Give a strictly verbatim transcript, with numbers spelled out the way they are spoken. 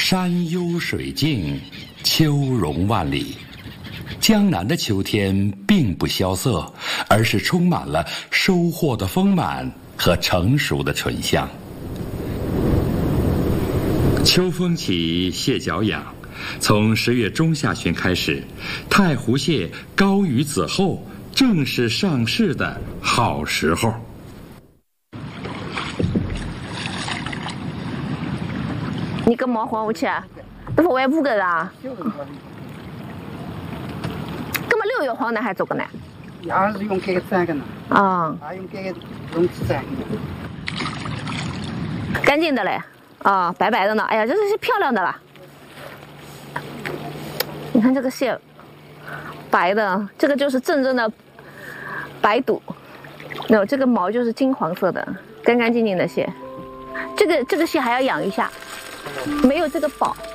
山幽水静，秋容万里。江南的秋天并不萧瑟，而是充满了收获的丰满和成熟的醇香。秋风起，蟹脚痒。从十月中下旬开始，太湖蟹高于子后，正是上市的好时候。 你跟毛黄我去啊？不是我也不跟啊。根本六月黄的还做个呢？ 也是用这个粘个呢。 啊。 还用这个用粘。 干净的嘞。啊，白白的呢。哎呀，这是漂亮的啦。你看这个蟹，白的，这个就是正正的白肚。no， 这个毛就是金黄色的，干干净净的蟹。这个这个蟹还要养一下。没有这个宝，